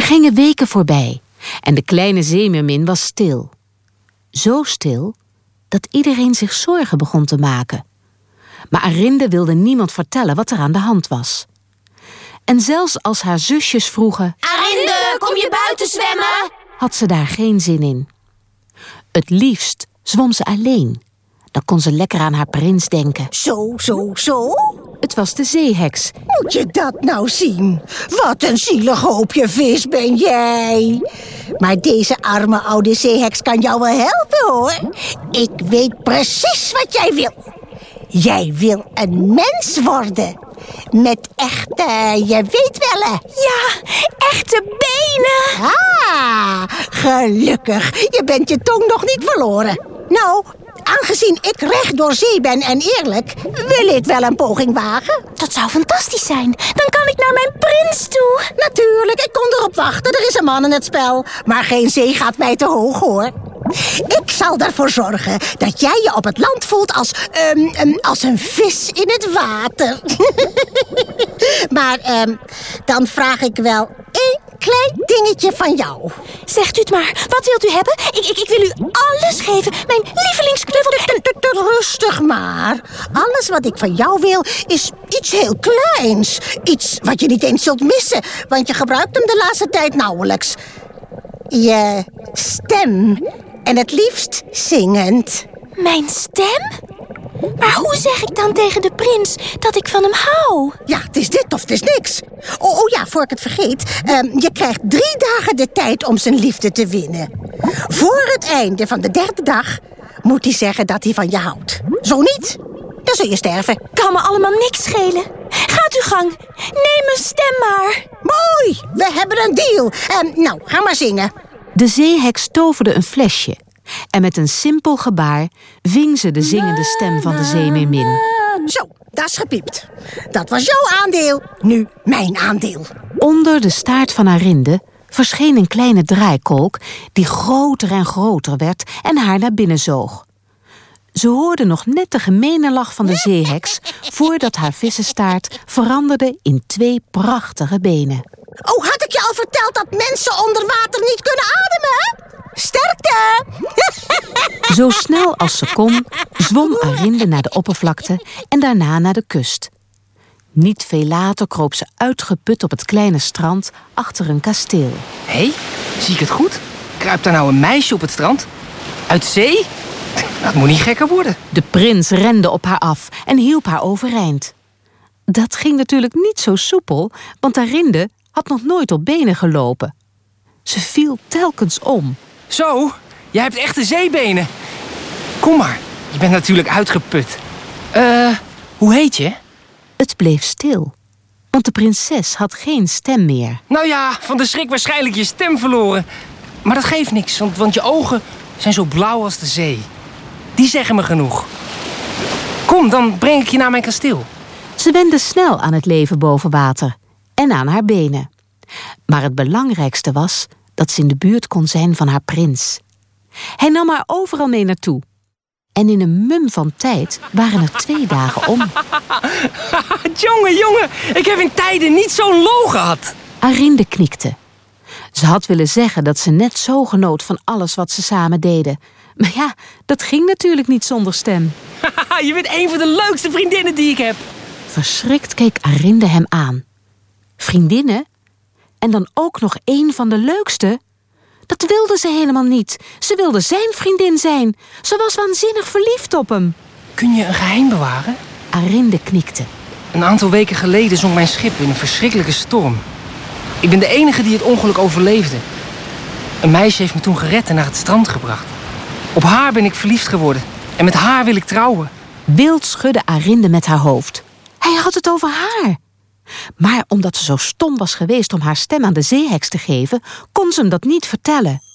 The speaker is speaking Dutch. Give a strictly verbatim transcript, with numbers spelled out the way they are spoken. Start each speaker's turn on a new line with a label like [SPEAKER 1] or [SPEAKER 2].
[SPEAKER 1] gingen weken voorbij en de kleine zeemeermin was stil. Zo stil dat iedereen zich zorgen begon te maken. Maar Arinde wilde niemand vertellen wat er aan de hand was. En zelfs als haar zusjes vroegen...
[SPEAKER 2] Arinde, kom je buiten zwemmen?
[SPEAKER 1] Had ze daar geen zin in. Het liefst zwom ze alleen. Dan kon ze lekker aan haar prins denken.
[SPEAKER 3] Zo, zo, zo?
[SPEAKER 1] Het was de zeeheks.
[SPEAKER 3] Moet je dat nou zien? Wat een zielig hoopje vis ben jij. Maar deze arme oude zeeheks kan jou wel helpen, hoor. Ik weet precies wat jij wil. Jij wil een mens worden. Met echte, je weet wel, hè?
[SPEAKER 2] Ja, echte benen.
[SPEAKER 3] Ah, gelukkig. Je bent je tong nog niet verloren. Nou, aangezien ik recht door zee ben en eerlijk, wil ik wel een poging wagen.
[SPEAKER 2] Dat zou fantastisch zijn. Dan kan ik naar mijn prins toe.
[SPEAKER 3] Natuurlijk, ik kon erop wachten. Er is een man in het spel. Maar geen zee gaat mij te hoog, hoor. Ik zal ervoor zorgen dat jij je op het land voelt als, um, um, als een vis in het water. Maar um, dan vraag ik wel één klein dingetje van jou.
[SPEAKER 2] Zegt u het maar. Wat wilt u hebben? Ik, ik, ik wil u alles geven. Mijn lievelingsknuffel.
[SPEAKER 3] Rustig maar. Alles wat ik van jou wil is iets heel kleins. Iets wat je niet eens zult missen, want je gebruikt hem de laatste tijd nauwelijks. Je stem. En het liefst zingend.
[SPEAKER 2] Mijn stem? Maar hoe zeg ik dan tegen de prins dat ik van hem hou?
[SPEAKER 3] Ja, het is dit of het is niks. Oh, oh ja, voor ik het vergeet. Um, je krijgt drie dagen de tijd om zijn liefde te winnen. Voor het einde van de derde dag moet hij zeggen dat hij van je houdt. Zo niet, dan zul je sterven.
[SPEAKER 2] Kan me allemaal niks schelen. Gaat uw gang. Neem mijn stem maar.
[SPEAKER 3] Mooi, we hebben een deal. Um, nou, ga maar zingen.
[SPEAKER 1] De zeeheks toverde een flesje. En met een simpel gebaar ving ze de zingende stem van de zeemeermin.
[SPEAKER 3] Zo, dat is gepiept. Dat was jouw aandeel, nu mijn aandeel.
[SPEAKER 1] Onder de staart van Arinde verscheen een kleine draaikolk die groter en groter werd en haar naar binnen zoog. Ze hoorde nog net de gemene lach van de zeeheks voordat haar vissenstaart veranderde in twee prachtige benen.
[SPEAKER 3] Oh, had ik je al verteld dat mensen onder water niet kunnen ademen? Sterkte!
[SPEAKER 1] Zo snel als ze kon, zwom Arinde naar de oppervlakte en daarna naar de kust. Niet veel later kroop ze uitgeput op het kleine strand achter een kasteel.
[SPEAKER 4] Hé, hey, zie ik het goed? Kruipt daar nou een meisje op het strand? Uit zee? Dat moet niet gekker worden.
[SPEAKER 1] De prins rende op haar af en hielp haar overeind. Dat ging natuurlijk niet zo soepel, want Arinde had nog nooit op benen gelopen. Ze viel telkens om.
[SPEAKER 4] Zo, jij hebt echte zeebenen. Kom maar, je bent natuurlijk uitgeput. Eh, uh, hoe heet je?
[SPEAKER 1] Het bleef stil, want de prinses had geen stem meer.
[SPEAKER 4] Nou ja, van de schrik waarschijnlijk je stem verloren. Maar dat geeft niks, want, want je ogen zijn zo blauw als de zee. Die zeggen me genoeg. Kom, dan breng ik je naar mijn kasteel.
[SPEAKER 1] Ze wende snel aan het leven boven water en aan haar benen. Maar het belangrijkste was dat ze in de buurt kon zijn van haar prins. Hij nam haar overal mee naartoe. En in een mum van tijd waren er twee dagen om.
[SPEAKER 4] Jongen, jongen, ik heb in tijden niet zo'n lol gehad.
[SPEAKER 1] Arinde knikte. Ze had willen zeggen dat ze net zo genoot van alles wat ze samen deden. Maar ja, dat ging natuurlijk niet zonder stem.
[SPEAKER 4] Je bent een van de leukste vriendinnen die ik heb.
[SPEAKER 1] Verschrikt keek Arinde hem aan. Vriendinnen? En dan ook nog één van de leukste? Dat wilde ze helemaal niet. Ze wilde zijn vriendin zijn. Ze was waanzinnig verliefd op hem.
[SPEAKER 4] Kun je een geheim bewaren?
[SPEAKER 1] Arinde knikte.
[SPEAKER 4] Een aantal weken geleden zonk mijn schip in een verschrikkelijke storm. Ik ben de enige die het ongeluk overleefde. Een meisje heeft me toen gered en naar het strand gebracht. Op haar ben ik verliefd geworden. En met haar wil ik trouwen.
[SPEAKER 1] Wild schudde Arinde met haar hoofd. Hij had het over haar. Maar omdat ze zo stom was geweest om haar stem aan de zeeheks te geven, kon ze hem dat niet vertellen.